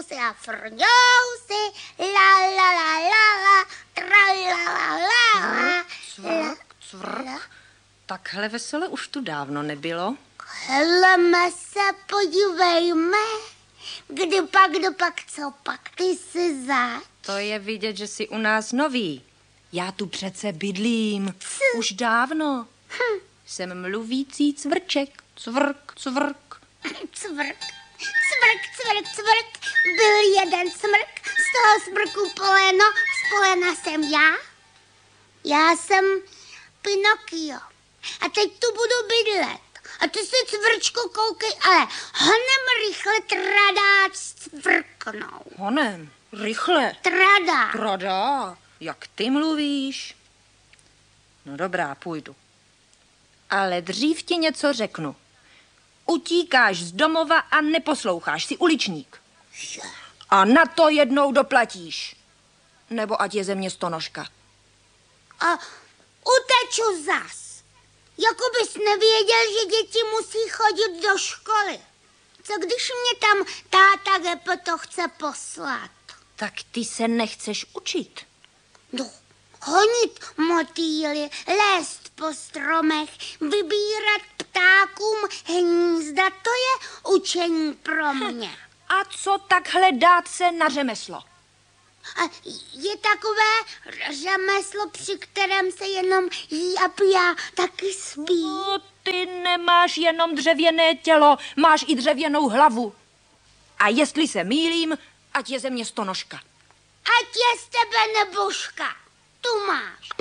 smrkousy a frňousy, la la la la la, tra la la la la. Cvrk. Takhle vesele už tu dávno nebylo. Heleme se, podívejme. Kdo pak, co pak, ty jsi zač? To je vidět, že jsi u nás nový. Já tu přece bydlím. Už dávno. Jsem mluvící cvrček. Cvrk, cvrk. Cvrk, cvrk, cvrk, cvrk. Byl jeden smrk, z toho smrku poleno, z polena jsem já. Já jsem Pinokio. A teď tu budu bydlet. A ty si, cvrčko, koukej, ale honem rychle tradáč cvrknou. Honem, rychle. Tradá. Tradá, jak ty mluvíš. No dobrá, půjdu. Ale dřív ti něco řeknu. Utíkáš z domova a neposloucháš, jsi uličník. A na to jednou doplatíš. Nebo ať je ze mě stonožka. A uteču zas. Jako bys nevěděl, že děti musí chodit do školy. Co když mě tam táta Geppetto chce poslat? Tak ty se nechceš učit. No, honit motýly, lézt po stromech, vybírat ptákům hnízda, to je učení pro mě. A co takhle dát se na řemeslo? A je takové řemeslo, při kterém se jenom jí a pí a taky spí. No, ty nemáš jenom dřevěné tělo, máš i dřevěnou hlavu. A jestli se mýlím, ať je ze mě stonožka. Ať je z tebe nebožka, tu máš.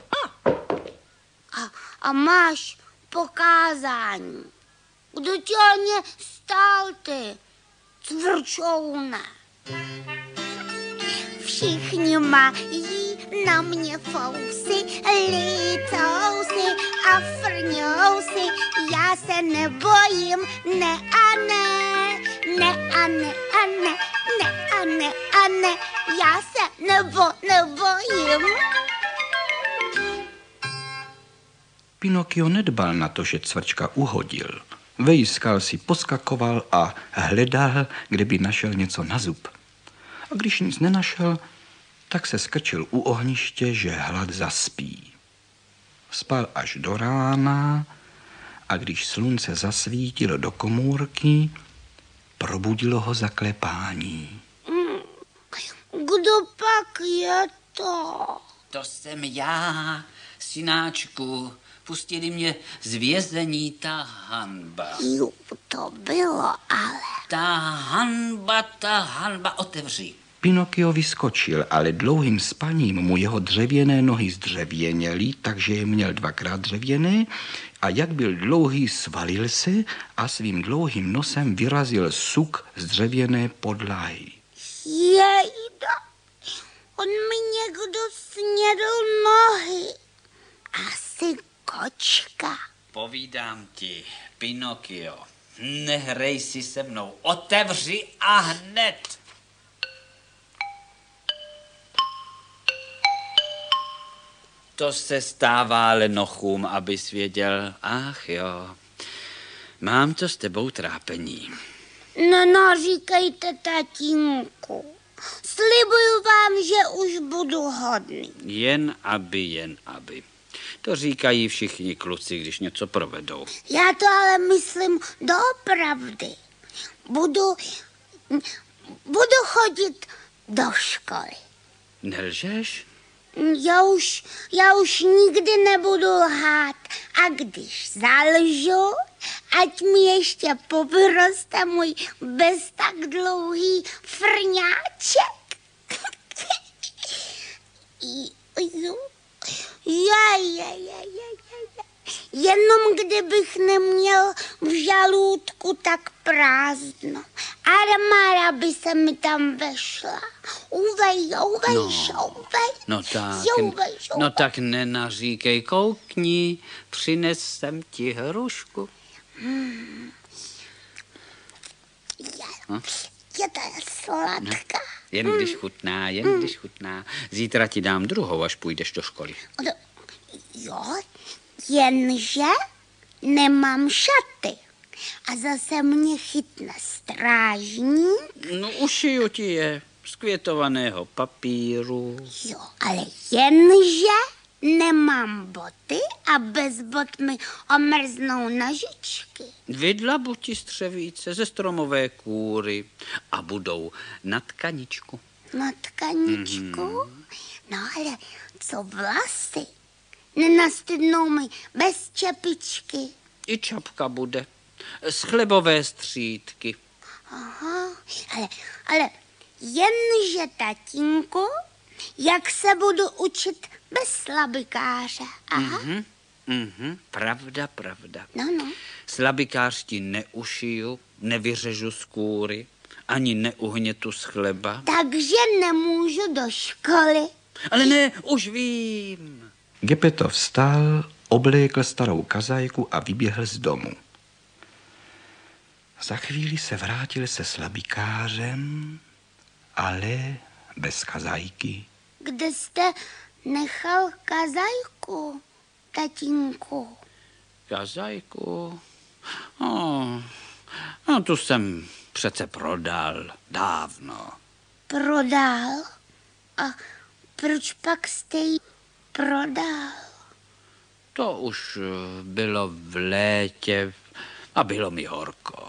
A máš pokázání. Kdo tě o ně stál, ty cvrčoune? Všichni mají na mě fousy, lícousy a frňousy. Já se nebojím, ne a ne, ne a ne a ne, ne a ne a ne. Já se nebojím. Pinokio nedbal na to, že cvrčka uhodil. Vejskal si, poskakoval a hledal, kde by našel něco na zub. A když nic nenašel, tak se skrčil u ohniště, že hlad zaspí. Spal až do rána a když slunce zasvítilo do komůrky, probudilo ho zaklepání. Kdo pak je to? To jsem já, synáčku. Pustili mě z vězení ta hanba. Jo, to bylo, ale... Ta hanba, otevři. Pinokio vyskočil, ale dlouhým spaním mu jeho dřevěné nohy zdřevěněly, takže je měl dvakrát dřevěné a jak byl dlouhý, svalil se a svým dlouhým nosem vyrazil suk z dřevěné podlahy. Jejda, on mi někdo snědl nohy. Asi kočka. Povídám ti, Pinokio, nehrej si se mnou, otevři a hned. To se stává lenochům, abys věděl. Ach jo, mám to s tebou trápení. No, říkejte tatínku. Slibuju vám, že už budu hodný. Jen aby. To říkají všichni kluci, když něco provedou. Já to ale myslím doopravdy. Budu chodit do školy. Nelžeš? Já už nikdy nebudu lhát. A když zalžu, ať mi ještě povyroste můj bez tak dlouhý frňáček. Jenom kdybych neměl v žalůdku tak prázdno. Armáda by se mi tam vešla. No tak nenaříkej, koukni, přines jsem ti hrušku. Je to sladká. Jen když chutná. Zítra ti dám druhou, až půjdeš do školy. Jo, jenže nemám šaty. A zase mě chytne strážník. No ušiju ti je z květovaného papíru. Jo, ale jenže nemám boty a bez bot mi omrznou nožičky. Vydlabu ti střevíce ze stromové kůry a budou na tkaničku. Na tkaničku? No ale co vlasy? Nenastydnou mi bez čepičky. I čapka bude. Z chlebové střídky. Aha, ale jenže, tatínku, jak se budu učit bez slabikáře? Aha. Pravda. No. Slabikář ti neušiju, nevyřežu z kůry, ani neuhnětu z chleba. Takže nemůžu do školy. Ale ne, už vím. Gepetto vstal, oblékl starou kazajku a vyběhl z domu. Za chvíli se vrátil se slabikářem, ale bez kazajky. Kde jste nechal kazajku, tatínku? Kazajku? No, tu jsem přece prodal dávno. Prodal? A proč pak jste ji prodal? To už bylo v létě a bylo mi horko.